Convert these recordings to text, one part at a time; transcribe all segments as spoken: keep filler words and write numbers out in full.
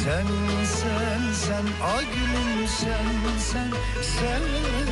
Sen sen sen a gülüm sen sen sen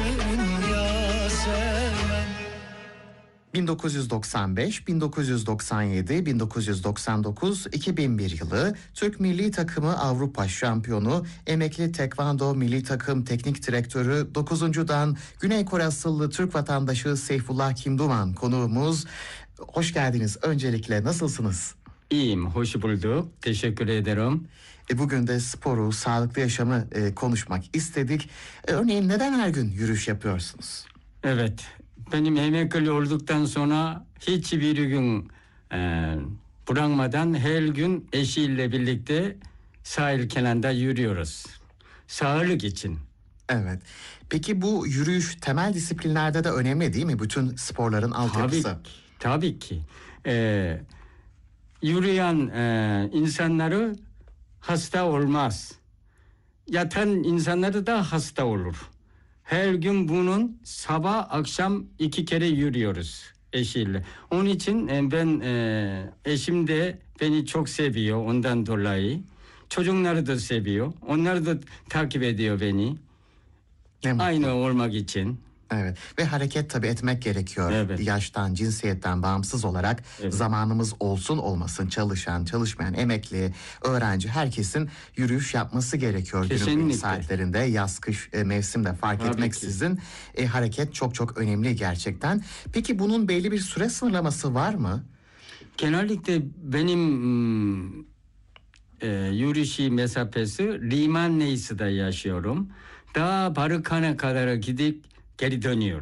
Yasemen. bin dokuz yüz doksan beş, bin dokuz yüz doksan yedi, bin dokuz yüz doksan dokuz, iki bin bir yılı Türk Milli Takımı Avrupa Şampiyonu, emekli Tekvando Milli Takım Teknik Direktörü, dokuzuncu Dan Güney Kore asıllı Türk vatandaşı Seyfullah Kimduman konuğumuz. Hoş geldiniz. Öncelikle nasılsınız? İyiyim, hoş bulduk. Teşekkür ederim. E bugün de sporu, sağlıklı yaşamı e, konuşmak istedik. E, örneğin neden her gün yürüyüş yapıyorsunuz? Evet, benim emekli olduktan sonra hiçbir gün e, bırakmadan her gün eşiyle birlikte sahil kenarında yürüyoruz. Sağlık için. Evet. Peki bu yürüyüş temel disiplinlerde de önemli değil mi? Bütün sporların altyapısı. Tabii, tabii ki. E, yürüyen e, insanları hasta olmaz. Yatan insanları da hasta olur. Her gün bunun sabah akşam iki kere yürüyoruz eşiyle. Onun için ben e, eşim de beni çok seviyor ondan dolayı. Çocukları da seviyor. Onlar da takip ediyor beni. Aynı olmak için. Evet ve hareket tabii etmek gerekiyor. Evet. Yaştan, cinsiyetten bağımsız olarak Evet. zamanımız olsun olmasın çalışan, çalışmayan, emekli, öğrenci herkesin yürüyüş yapması gerekiyor. Günün Kesinlikle. belli saatlerinde yaz, kış, e, mevsimde fark Tabii etmeksizin e, hareket çok çok önemli gerçekten. Peki bunun belli bir süre sınırlaması var mı? Genellikle benim mm, e, yürüyüşü mesafesi Liman Neysi'de yaşıyorum. Daha Barıkan'a kadar gidip geri dönüyoruz.